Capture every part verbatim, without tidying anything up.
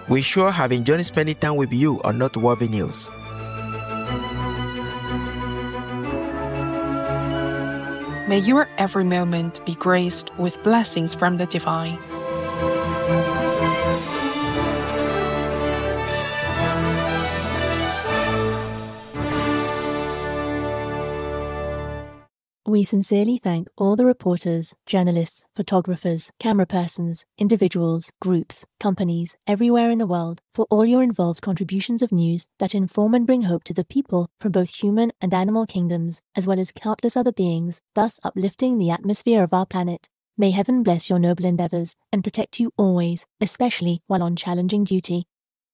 We sure have enjoyed spending time with you on Noteworthy News. May your every moment be graced with blessings from the divine. We sincerely thank all the reporters, journalists, photographers, camera persons, individuals, groups, companies, everywhere in the world for all your involved contributions of news that inform and bring hope to the people from both human and animal kingdoms, as well as countless other beings, thus uplifting the atmosphere of our planet. May heaven bless your noble endeavors and protect you always, especially while on challenging duty.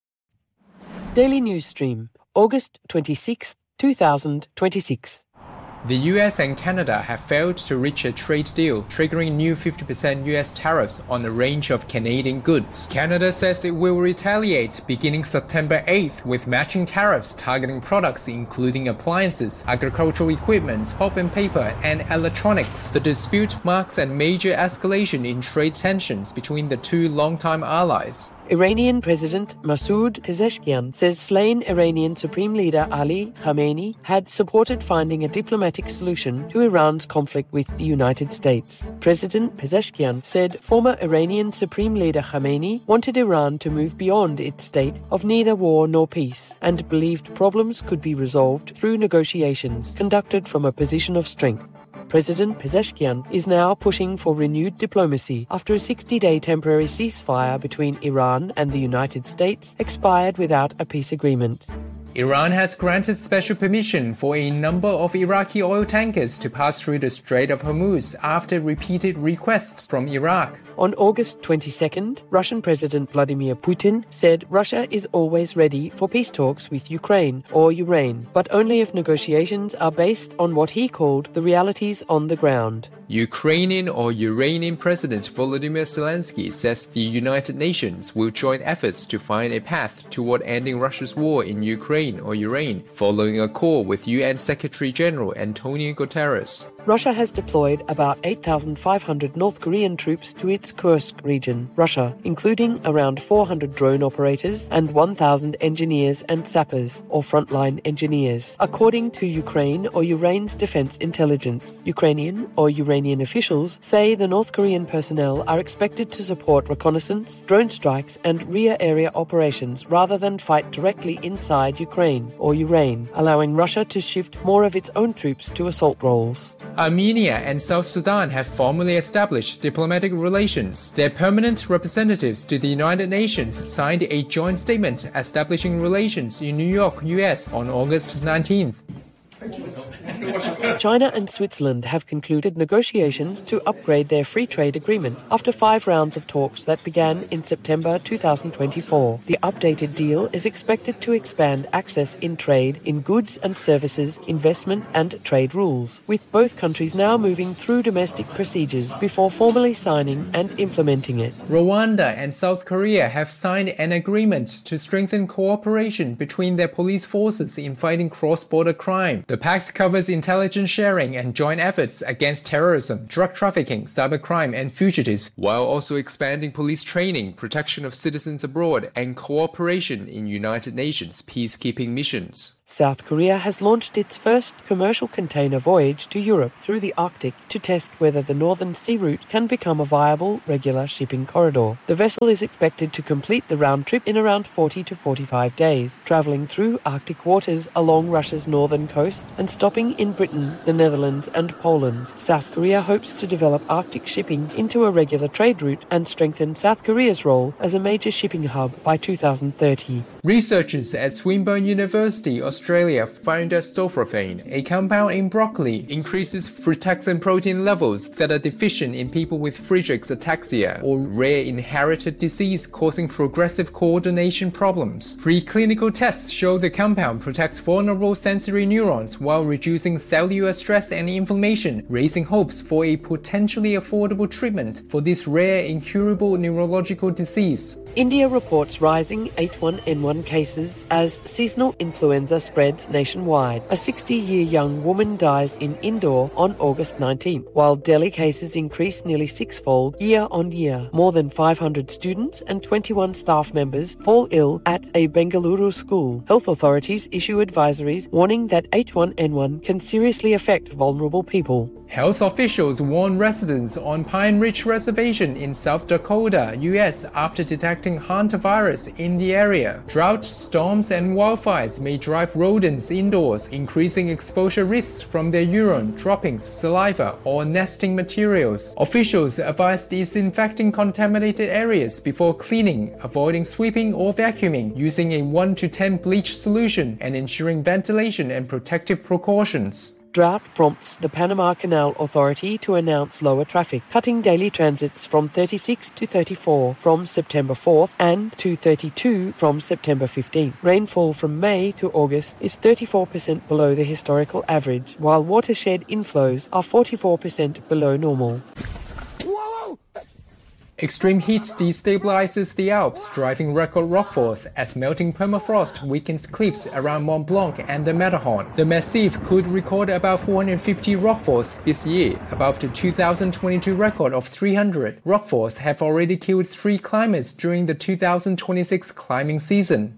Daily News Stream, August twenty-sixth, twenty twenty-six. The U S and Canada have failed to reach a trade deal, triggering new fifty percent U S tariffs on a range of Canadian goods. Canada says it will retaliate beginning September eighth with matching tariffs targeting products including appliances, agricultural equipment, pulp and paper, and electronics. The dispute marks a major escalation in trade tensions between the two longtime allies. Iranian President Masoud Pezeshkian says slain Iranian Supreme Leader Ali Khamenei had supported finding a diplomatic solution to Iran's conflict with the United States. President Pezeshkian said former Iranian Supreme Leader Khamenei wanted Iran to move beyond its state of neither war nor peace and believed problems could be resolved through negotiations conducted from a position of strength. President Pezeshkian is now pushing for renewed diplomacy after a sixty-day temporary ceasefire between Iran and the United States expired without a peace agreement. Iran has granted special permission for a number of Iraqi oil tankers to pass through the Strait of Hormuz after repeated requests from Iraq. On August twenty-second, Russian President Vladimir Putin said Russia is always ready for peace talks with Ukraine or Iran, but only if negotiations are based on what he called the realities on the ground. Ukrainian or Iranian President Volodymyr Zelensky says the United Nations will join efforts to find a path toward ending Russia's war in Ukraine or Iran, following a call with U N Secretary-General Antonio Guterres. Russia has deployed about eight thousand five hundred North Korean troops to its Kursk region, Russia, including around four hundred drone operators and one thousand engineers and sappers, or frontline engineers, according to Ukraine or Iran's defense intelligence. Ukrainian or Iranian officials say the North Korean personnel are expected to support reconnaissance, drone strikes, and rear area operations rather than fight directly inside Ukraine or Iran, allowing Russia to shift more of its own troops to assault roles. Armenia and South Sudan have formally established diplomatic relations. Their permanent representatives to the United Nations signed a joint statement establishing relations in New York, U S on August nineteenth. China and Switzerland have concluded negotiations to upgrade their free trade agreement after five rounds of talks that began in September twenty twenty-four. The updated deal is expected to expand access in trade in goods and services, investment and trade rules, with both countries now moving through domestic procedures before formally signing and implementing it. Rwanda and South Korea have signed an agreement to strengthen cooperation between their police forces in fighting cross-border crime. The pact covers intelligence sharing and joint efforts against terrorism, drug trafficking, cybercrime, and fugitives, while also expanding police training, protection of citizens abroad, and cooperation in United Nations peacekeeping missions. South Korea has launched its first commercial container voyage to Europe through the Arctic to test whether the Northern Sea Route can become a viable, regular shipping corridor. The vessel is expected to complete the round trip in around forty to forty-five days, traveling through Arctic waters along Russia's northern coast and stopping in Britain, the Netherlands, and Poland. South Korea hopes to develop Arctic shipping into a regular trade route and strengthen South Korea's role as a major shipping hub by two thousand thirty. Researchers at Swinburne University, Australia, found that sulforaphane, a compound in broccoli, increases frataxin protein levels that are deficient in people with Friedreich's ataxia, or rare inherited disease causing progressive coordination problems. Preclinical tests show the compound protects vulnerable sensory neurons while reducing cellular stress and inflammation, raising hopes for a potentially affordable treatment for this rare incurable neurological disease. India reports rising H one N one cases as seasonal influenza spreads nationwide. A sixty-year young woman dies in Indore on August nineteenth, while Delhi cases increase nearly sixfold year on year. More than five hundred students and twenty-one staff members fall ill at a Bengaluru school. Health authorities issue advisories warning that H one N one can seriously affect vulnerable people. Health officials warn residents on Pine Ridge Reservation in South Dakota, U S after detecting hantavirus in the area. Drought, storms, and wildfires may drive rodents indoors, increasing exposure risks from their urine, droppings, saliva, or nesting materials. Officials advise disinfecting contaminated areas before cleaning, avoiding sweeping or vacuuming, using a one to ten bleach solution, and ensuring ventilation and protective precautions. Drought prompts the Panama Canal Authority to announce lower traffic, cutting daily transits from thirty-six to thirty-four from September fourth and to thirty-two from September fifteenth. Rainfall from May to August is thirty-four percent below the historical average, while watershed inflows are forty-four percent below normal. Extreme heat destabilizes the Alps, driving record rockfalls as melting permafrost weakens cliffs around Mont Blanc and the Matterhorn. The Massif could record about four hundred fifty rockfalls this year, above the two thousand twenty-two record of three hundred. Rockfalls have already killed three climbers during the two thousand twenty-six climbing season.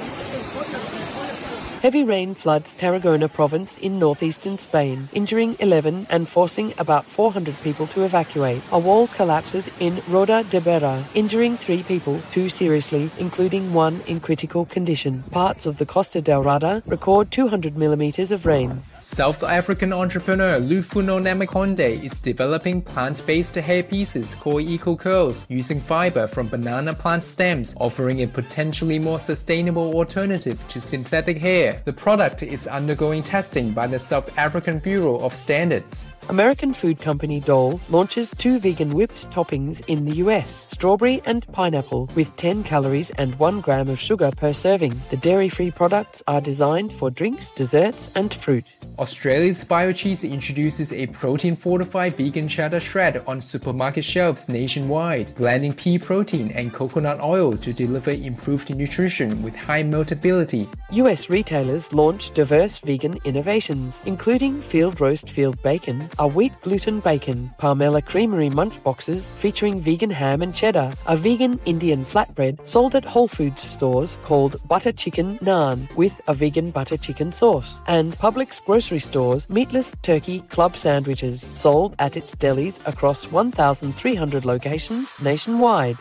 Heavy rain floods Tarragona province in northeastern Spain, injuring eleven and forcing about four hundred people to evacuate. A wall collapses in Roda de Berra, injuring three people, two seriously, including one in critical condition. Parts of the Costa del Rada record two hundred millimeters of rain. South African entrepreneur Lufuno Namakonde is developing plant-based hair pieces called Eco Curls using fiber from banana plant stems, offering a potentially more sustainable alternative to synthetic hair. The product is undergoing testing by the South African Bureau of Standards. American food company Dole launches two vegan whipped toppings in the U S, strawberry and pineapple, with ten calories and one gram of sugar per serving. The dairy-free products are designed for drinks, desserts, and fruit. Australia's BioCheese introduces a protein-fortified vegan cheddar shred on supermarket shelves nationwide, blending pea protein and coconut oil to deliver improved nutrition with high meltability. U S retailers launch diverse vegan innovations, including Field Roast Field Bacon, a wheat gluten bacon, Parmela Creamery munch boxes featuring vegan ham and cheddar, a vegan Indian flatbread sold at Whole Foods stores called Butter Chicken Naan with a vegan butter chicken sauce, and Publix grocery stores meatless turkey club sandwiches sold at its delis across one thousand three hundred locations nationwide.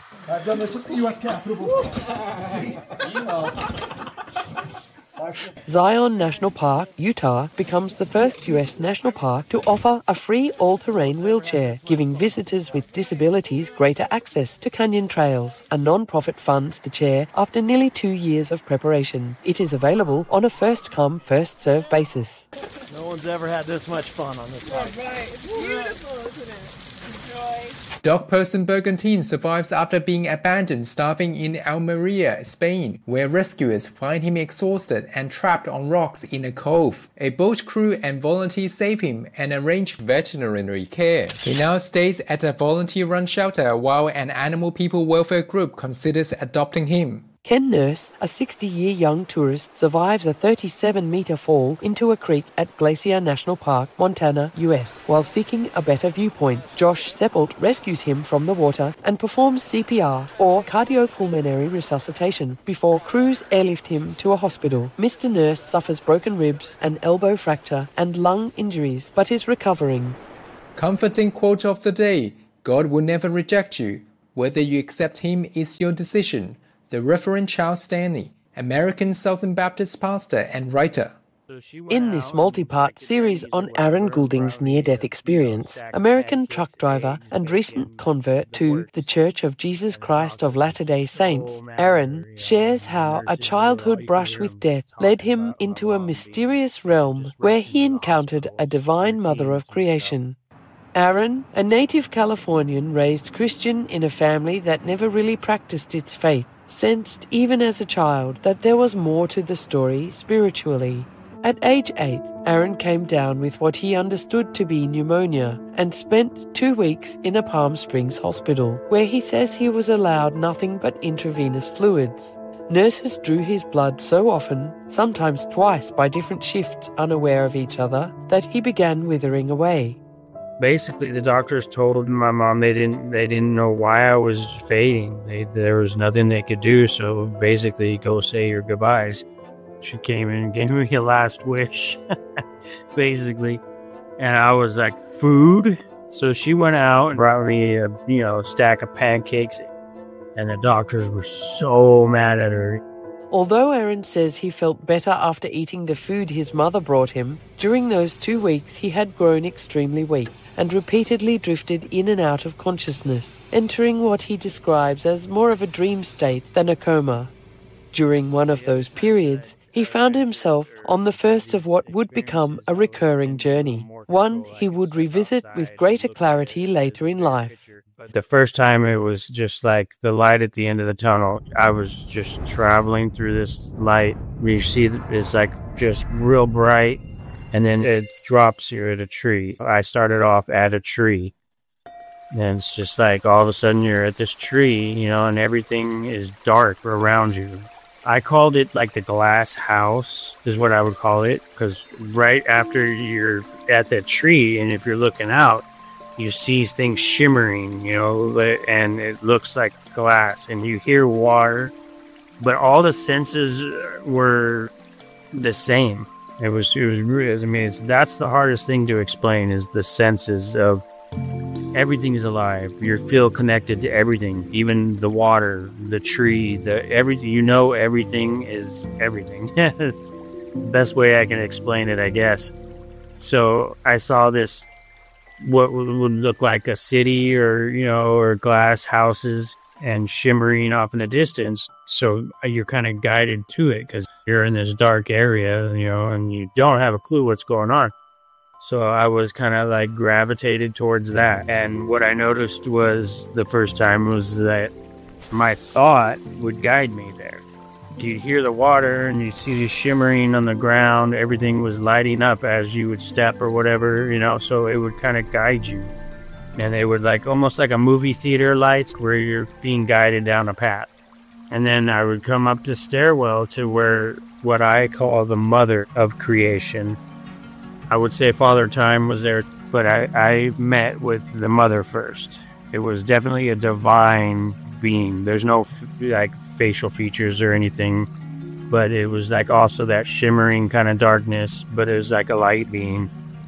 Zion National Park, Utah, becomes the first U S national park to offer a free all-terrain wheelchair, giving visitors with disabilities greater access to canyon trails. A non-profit funds the chair after nearly two years of preparation. It is available on a first-come, first-served basis. No one's ever had this much fun on this park. Right. It's beautiful, isn't it? Enjoy. Dog person Bergantine survives after being abandoned starving in Almeria, Spain, where rescuers find him exhausted and trapped on rocks in a cove. A boat crew and volunteers save him and arrange veterinary care. He now stays at a volunteer-run shelter while an animal people welfare group considers adopting him. Ken Nurse, a sixty-year young tourist, survives a thirty-seven meter fall into a creek at Glacier National Park, Montana, U S, while seeking a better viewpoint. Josh Seppelt rescues him from the water and performs C P R, or cardiopulmonary resuscitation, before crews airlift him to a hospital. Mister Nurse suffers broken ribs, an elbow fracture, and lung injuries, but is recovering. Comforting quote of the day: God will never reject you. Whether you accept him is your decision. The Reverend Charles Stanley, American Southern Baptist pastor and writer. In this multi-part series on Aaron Goulding's near-death experience, American truck driver and recent convert to the Church of Jesus Christ of Latter-day Saints, Aaron shares how a childhood brush with death led him into a mysterious realm where he encountered a divine mother of creation. Aaron, a native Californian raised Christian in a family that never really practiced its faith, sensed even as a child that there was more to the story spiritually. At age eight, Aaron came down with what he understood to be pneumonia and spent two weeks in a Palm Springs hospital, where he says he was allowed nothing but intravenous fluids. Nurses drew his blood so often, sometimes twice by different shifts unaware of each other, that he began withering away. Basically, the doctors told my mom they didn't they didn't know why I was fading. They, there was nothing they could do, so basically, go say your goodbyes. She came in and gave me a last wish, basically, and I was like, food? So she went out and brought me a you know stack of pancakes, and the doctors were so mad at her. Although Aaron says he felt better after eating the food his mother brought him, during those two weeks he had grown extremely weak and repeatedly drifted in and out of consciousness, entering what he describes as more of a dream state than a coma. During one of those periods, he found himself on the first of what would become a recurring journey, one he would revisit with greater clarity later in life. The first time it was just like the light at the end of the tunnel. I was just traveling through this light. You see it's like just real bright, and then it drops you at a tree. I started off at a tree, and it's just like all of a sudden you're at this tree, you know, and everything is dark around you. I called it like the glass house is what I would call it, because right after you're at that tree and if you're looking out, you see things shimmering, you know, and it looks like glass, and you hear water, but all the senses were the same. It was, it was, I mean, it's, that's the hardest thing to explain is the senses of everything is alive. You feel connected to everything, even the water, the tree, the everything. You know, everything is everything. It's the best way I can explain it, I guess. So I saw this, what would look like a city or, you know, or glass houses and shimmering off in the distance. So you're kind of guided to it because you're in this dark area, you know, and you don't have a clue what's going on. So I was kind of like gravitated towards that. And what I noticed was the first time was that my thought would guide me there. You hear the water and you see the shimmering on the ground. Everything was lighting up as you would step or whatever, you know, so it would kind of guide you. And they would like almost like a movie theater lights where you're being guided down a path. And then I would come up the stairwell to where what I call the mother of creation. I would say Father Time was there, but I, I met with the mother first. It was definitely a divine being. There's no like facial features or anything, but it was like also that shimmering kind of darkness, but it was like a light being.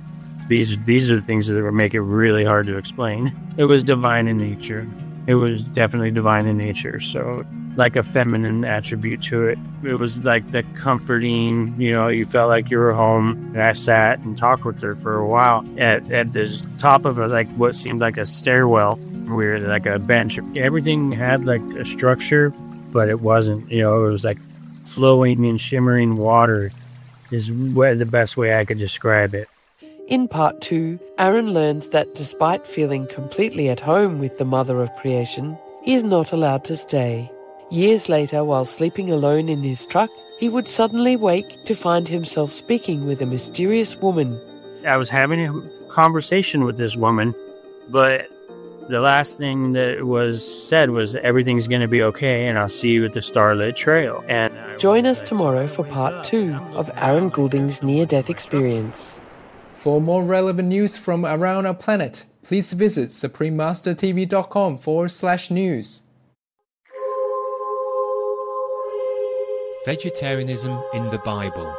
These these are the things that would make it really hard to explain. It was divine in nature. It was definitely divine in nature. So like a feminine attribute to it. It was like the comforting, you know, you felt like you were home. And I sat and talked with her for a while at, at the top of a, like what seemed like a stairwell, where like a bench. Everything had like a structure, but it wasn't, you know, it was like flowing and shimmering water is the best way I could describe it. In part two, Aaron learns that despite feeling completely at home with the mother of creation, he is not allowed to stay. Years later, while sleeping alone in his truck, he would suddenly wake to find himself speaking with a mysterious woman. I was having a conversation with this woman, but the last thing that was said was everything's going to be okay and I'll see you at the Starlit Trail. And join us tomorrow for part two of Aaron Goulding's near-death experience. For more relevant news from around our planet, please visit suprememastertv.com forward slash news. Vegetarianism in the Bible.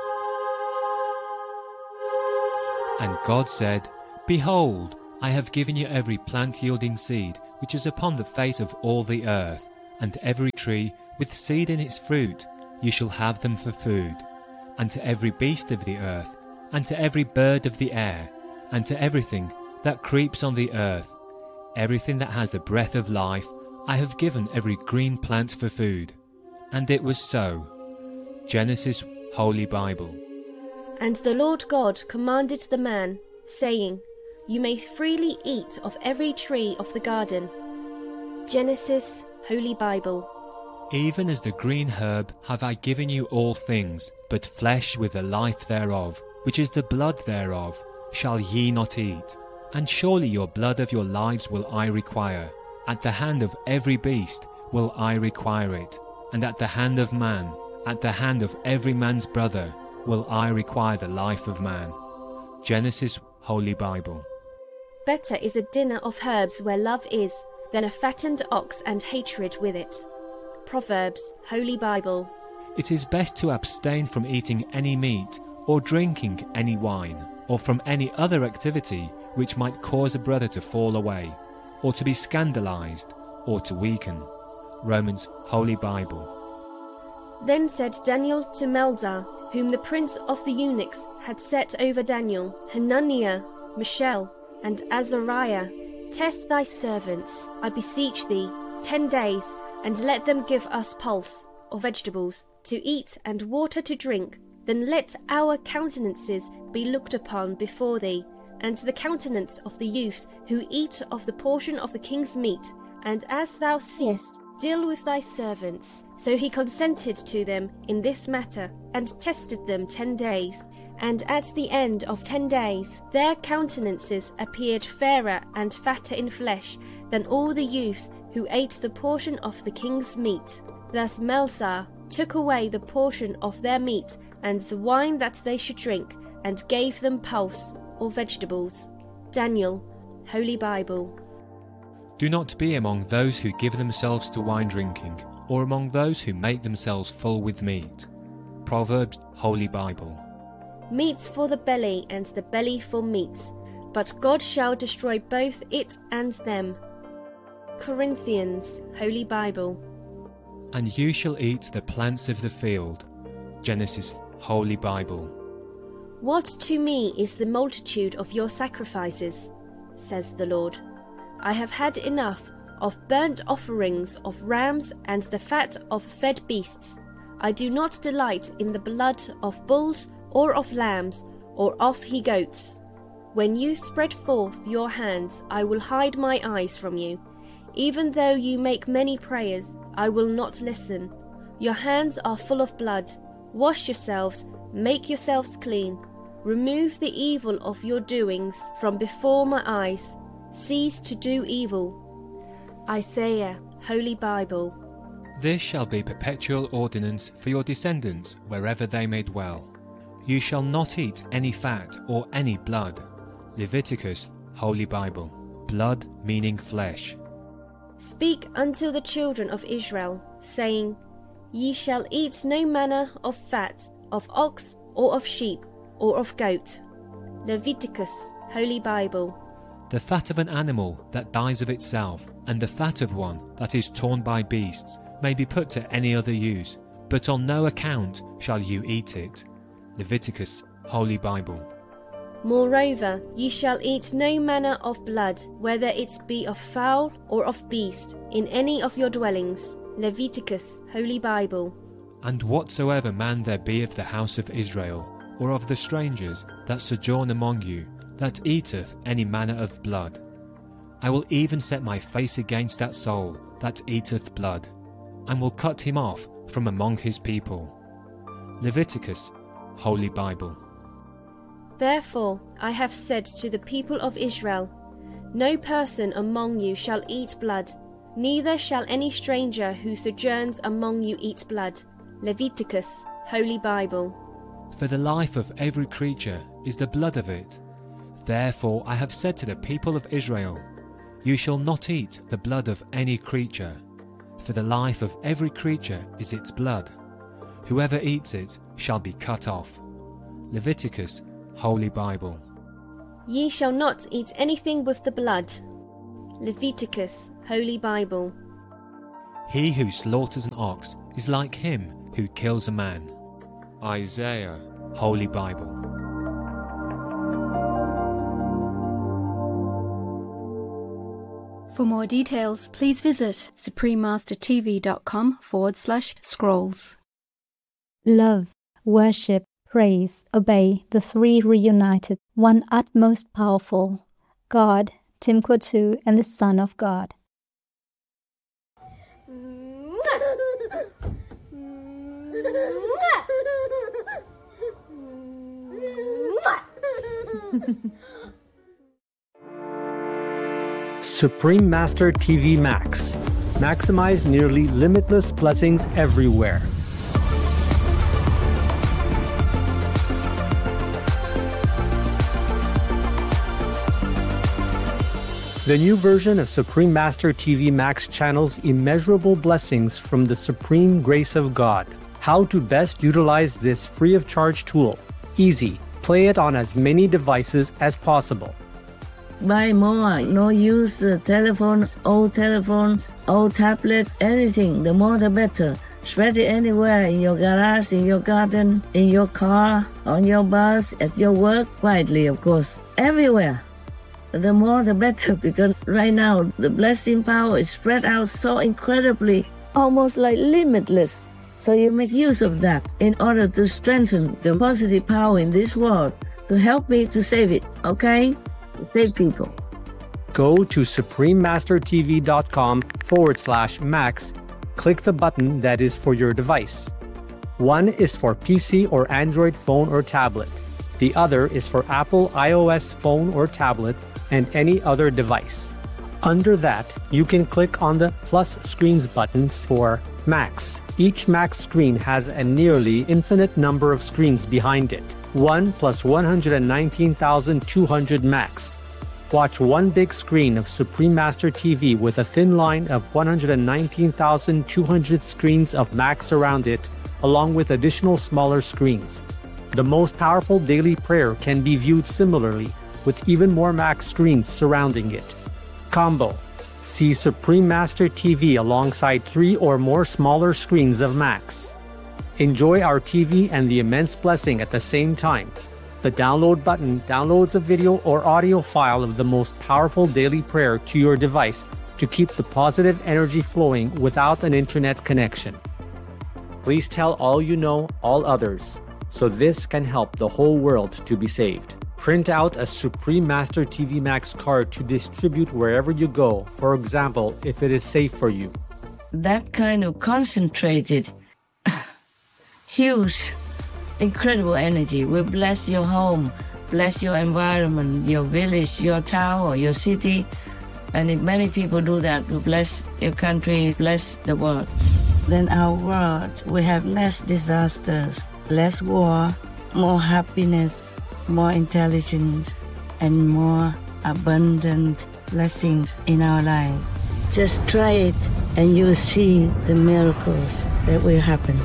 And God said, Behold, I have given you every plant-yielding seed which is upon the face of all the earth, and every tree with seed in its fruit, you shall have them for food, and to every beast of the earth, and to every bird of the air, and to everything that creeps on the earth, everything that has the breath of life, I have given every green plant for food. And it was so. Genesis, Holy Bible. And the Lord God commanded the man, saying, You may freely eat of every tree of the garden. Genesis, Holy Bible. Even as the green herb have I given you all things, but flesh with the life thereof, which is the blood thereof, shall ye not eat. And surely your blood of your lives will I require. At the hand of every beast will I require it, and at the hand of man, at the hand of every man's brother, will I require the life of man. Genesis, Holy Bible. Better is a dinner of herbs where love is, than a fattened ox and hatred with it. Proverbs, Holy Bible. It is best to abstain from eating any meat, or drinking any wine, or from any other activity which might cause a brother to fall away, or to be scandalized, or to weaken. Romans, Holy Bible. Then said Daniel to Melzar, whom the prince of the eunuchs had set over Daniel, Hananiah, Mishael, and Azariah, Test thy servants, I beseech thee, ten days, and let them give us pulse, or vegetables, to eat and water to drink. Then let our countenances be looked upon before thee, and the countenance of the youths who eat of the portion of the king's meat, and as thou seest, deal with thy servants. So he consented to them in this matter, and tested them ten days. And at the end of ten days their countenances appeared fairer and fatter in flesh than all the youths who ate the portion of the king's meat. Thus Melzar took away the portion of their meat and the wine that they should drink, and gave them pulse, or vegetables. Daniel, Holy Bible. Do not be among those who give themselves to wine drinking, or among those who make themselves full with meat. Proverbs, Holy Bible. Meats for the belly, and the belly for meats, but God shall destroy both it and them. Corinthians, Holy Bible. And you shall eat the plants of the field. Genesis, Holy Bible. What to me is the multitude of your sacrifices, says the Lord. I have had enough of burnt offerings of rams and the fat of fed beasts. I do not delight in the blood of bulls or of lambs or of he-goats. When you spread forth your hands, I will hide my eyes from you. Even though you make many prayers, I will not listen. Your hands are full of blood. Wash yourselves, make yourselves clean. Remove the evil of your doings from before my eyes. Cease to do evil. Isaiah, Holy Bible. This shall be perpetual ordinance for your descendants wherever they may dwell. You shall not eat any fat or any blood. Leviticus, Holy Bible. Blood meaning flesh. Speak unto the children of Israel, saying, Ye shall eat no manner of fat, of ox, or of sheep, or of goat. Leviticus, Holy Bible. The fat of an animal that dies of itself, and the fat of one that is torn by beasts, may be put to any other use, but on no account shall you eat it. Leviticus, Holy Bible. Moreover, ye shall eat no manner of blood, whether it be of fowl or of beast, in any of your dwellings. Leviticus, Holy Bible. And whatsoever man there be of the house of Israel, or of the strangers that sojourn among you, that eateth any manner of blood, I will even set my face against that soul that eateth blood, and will cut him off from among his people. Leviticus, Holy Bible. Therefore I have said to the people of Israel, No person among you shall eat blood, neither shall any stranger who sojourns among you eat blood. Leviticus, Holy Bible. For the life of every creature is the blood of it. Therefore I have said to the people of Israel, You shall not eat the blood of any creature, for the life of every creature is its blood. Whoever eats it shall be cut off. Leviticus, Holy Bible. Ye shall not eat anything with the blood. Leviticus, Holy Bible. He who slaughters an ox is like him who kills a man. Isaiah, Holy Bible. For more details, please visit suprememastertv.com forward slash scrolls. Love, worship, praise, obey, the three reunited, one utmost powerful, God, Tim Kotu, and the Son of God. Mwah! Supreme Master T V Max. Maximize nearly limitless blessings everywhere. The new version of Supreme Master T V Max channels immeasurable blessings from the supreme grace of God. How to best utilize this free of charge tool. Easy. Play it on as many devices as possible. Buy more, no use uh, telephones, old telephones, old tablets, anything, the more the better. Spread it anywhere, in your garage, in your garden, in your car, on your bus, at your work, quietly of course, everywhere. The more the better, because right now the blessing power is spread out so incredibly, almost like limitless. So you make use of that in order to strengthen the positive power in this world, to help me to save it, okay? Save people. Go to suprememastertv.com forward slash max. Click the button that is for your device. One is for P C or Android phone or tablet. The other is for Apple iOS phone or tablet and any other device. Under that, you can click on the plus screens buttons for Max. Each Max screen has a nearly infinite number of screens behind it. one plus one hundred nineteen thousand two hundred Max. Watch one big screen of Supreme Master T V with a thin line of one hundred nineteen thousand two hundred screens of Max around it, along with additional smaller screens. The most powerful daily prayer can be viewed similarly, with even more Max screens surrounding it. Combo. See Supreme Master T V alongside three or more smaller screens of Max. Enjoy our T V and the immense blessing at the same time. The download button downloads a video or audio file of the most powerful daily prayer to your device to keep the positive energy flowing without an internet connection. Please tell all you know, all others, so this can help the whole world to be saved. Print out a Supreme Master T V Max card to distribute wherever you go, for example, if it is safe for you. That kind of concentrated, huge, incredible energy will bless your home, bless your environment, your village, your town, or your city. And if many people do that, to bless your country, bless the world, then our world will have less disasters, less war, more happiness, more intelligence, and more abundant blessings in our life. Just try it and you'll see the miracles that will happen.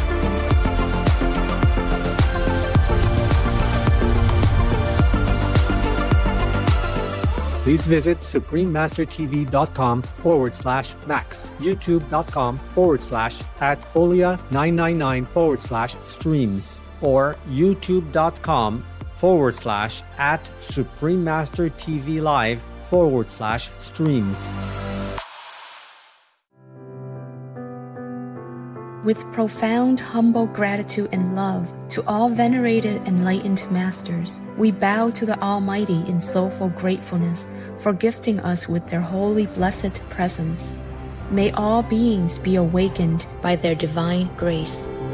Please visit suprememastertv.com forward slash max, youtube.com forward slash at folia999 forward slash streams, or youtube.com forward slash at suprememastertv live forward slash streams. With profound, humble gratitude and love to all venerated enlightened masters, we bow to the Almighty in soulful gratefulness for gifting us with their holy blessed presence. May all beings be awakened by their divine grace.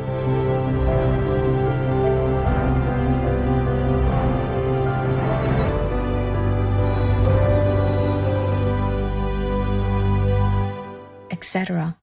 et cetera.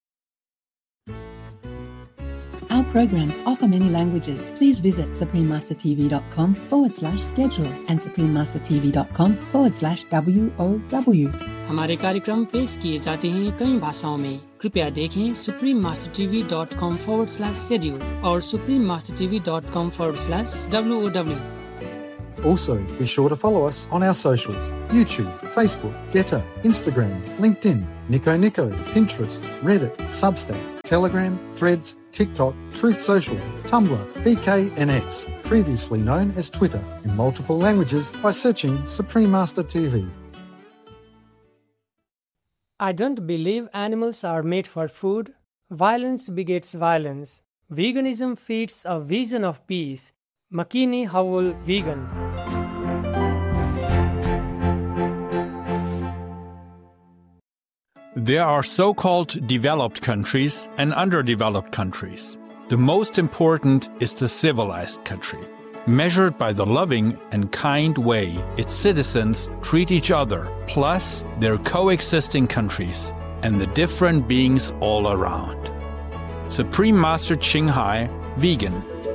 Our programs offer many languages. Please visit suprememastertv.com forward slash schedule and suprememastertv.com forward slash WOW. हमारे कार्यक्रम पेश किए जाते हैं कई भाषाओं में. कृपया देखें suprememastertv.com forward slash schedule और suprememastertv.com forward slash WOW. Also, be sure to follow us on our socials: YouTube, Facebook, Getter, Instagram, LinkedIn, Nico Nico, Pinterest, Reddit, Substack, Telegram, Threads, TikTok, Truth Social, Tumblr, V K, and X, previously known as Twitter, in multiple languages by searching Supreme Master T V. I don't believe animals are made for food. Violence begets violence. Veganism feeds a vision of peace. Makini Howell, vegan. There are so-called developed countries and underdeveloped countries. The most important is the civilized country, measured by the loving and kind way its citizens treat each other, plus their coexisting countries and the different beings all around. Supreme Master Ching Hai, vegan.